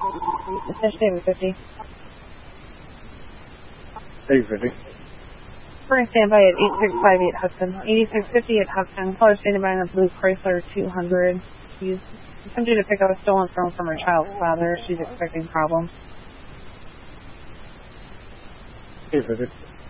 Finish David 50. David 50. We're going to stand by at 8658 Hudson. 8650 at Hudson. Caller standing by on a blue Chrysler 200. She's attempting to pick up a stolen phone from her child's father. She's expecting problems. David 50.